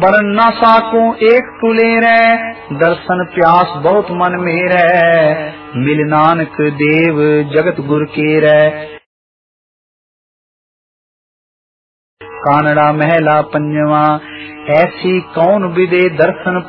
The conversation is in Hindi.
बरन ना साको एक तुले रे, दर्शन प्यास बहुत मन मेरे, मिल नानक देव जगत गुर के रे। कानड़ा महला पंजवा, ऐसी कौन विदे दर्शन